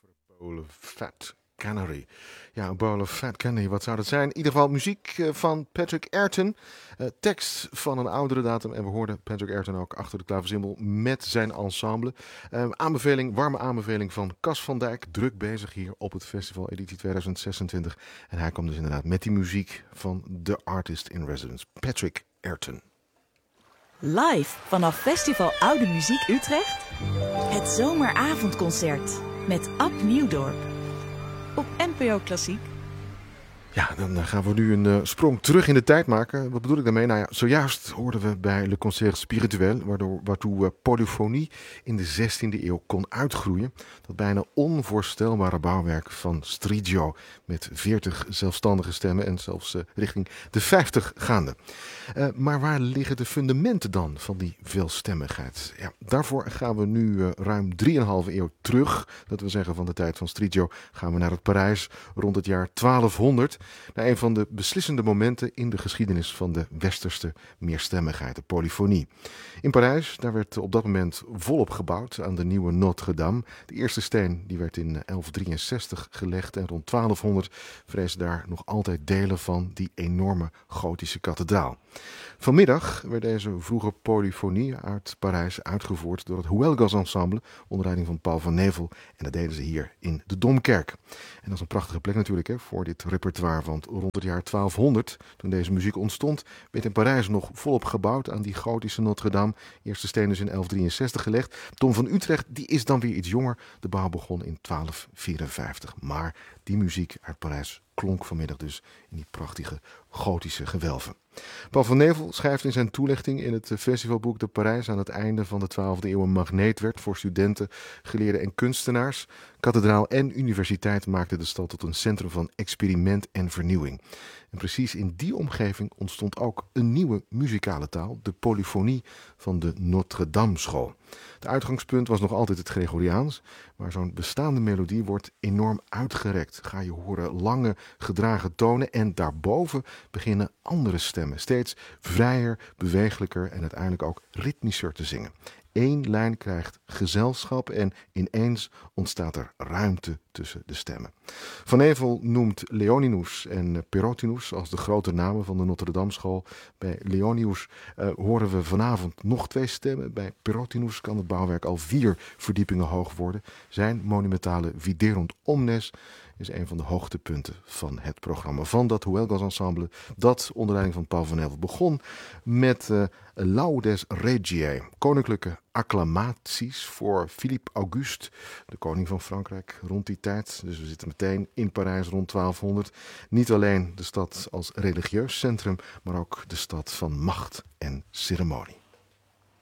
Bowl of Fat Canary. Ja, een Bowl of Fat Canary, wat zou dat zijn? In ieder geval muziek van Patrick Ayrton. Tekst van een oudere datum. En we hoorden Patrick Ayrton ook achter de klaversymbol met zijn ensemble. Warme aanbeveling van Cas van Dijk. Druk bezig hier op het festival editie 2026. En hij komt dus inderdaad met die muziek van de artist in residence, Patrick Ayrton. Live vanaf Festival Oude Muziek Utrecht. Het zomeravondconcert met Ab Nieuwdorp. Op NPO Klassiek. Ja, dan gaan we nu een sprong terug in de tijd maken. Wat bedoel ik daarmee? Nou ja, zojuist hoorden we bij Le Concert Spirituel, waartoe polyfonie in de 16e eeuw kon uitgroeien. Dat bijna onvoorstelbare bouwwerk van Striggio met 40 zelfstandige stemmen en zelfs richting de 50 gaande. Maar waar liggen de fundamenten dan van die veelstemmigheid? Ja, daarvoor gaan we nu ruim 3,5 eeuw terug. Dat we zeggen van de tijd van Striggio gaan we naar het Parijs rond het jaar 1200. Naar een van de beslissende momenten in de geschiedenis van de westerse meerstemmigheid, de polyfonie. In Parijs, daar werd op dat moment volop gebouwd aan de nieuwe Notre-Dame. De eerste steen die werd in 1163 gelegd en rond 1200 vrezen daar nog altijd delen van die enorme gotische kathedraal. Vanmiddag werd deze vroege polyfonie uit Parijs uitgevoerd door het Huelgas Ensemble onder leiding van Paul van Nevel. En dat deden ze hier in de Domkerk. En dat is een prachtige plek natuurlijk voor dit repertoire, want rond het jaar 1200, toen deze muziek ontstond, werd in Parijs nog volop gebouwd aan die gotische Notre-Dame. Eerste steen is in 1163 gelegd. Tom van Utrecht, die is dan weer iets jonger. De bouw begon in 1254. Maar die muziek uit Parijs klonk vanmiddag dus in die prachtige gotische gewelven. Paul van Nevel schrijft in zijn toelichting in het festivalboek dat Parijs aan het einde van de 12e eeuw een magneet werd voor studenten, geleerden en kunstenaars. Kathedraal en universiteit maakten de stad tot een centrum van experiment en vernieuwing. En precies in die omgeving ontstond ook een nieuwe muzikale taal, de polyfonie van de Notre-Dame school. Het uitgangspunt was nog altijd het Gregoriaans, maar zo'n bestaande melodie wordt enorm uitgerekt. Ga je horen lange gedragen tonen en daarboven beginnen andere stemmen, steeds vrijer, bewegelijker en uiteindelijk ook ritmischer te zingen. Eén lijn krijgt gezelschap en ineens ontstaat er ruimte tussen de stemmen. Van Nevel noemt Leoninus en Perotinus als de grote namen van de Notre-Dame school. Bij Leoninus horen we vanavond nog 2 stemmen. Bij Perotinus kan het bouwwerk al 4 verdiepingen hoog worden. Zijn monumentale Viderunt Omnes is een van de hoogtepunten van het programma van dat Huelgas Ensemble, dat onder leiding van Paul van Nevel begon met Laudes Regiae, koninklijke acclamaties voor Philippe Auguste, de koning van Frankrijk, rond die tijd. Dus we zitten meteen in Parijs rond 1200. Niet alleen de stad als religieus centrum, maar ook de stad van macht en ceremonie.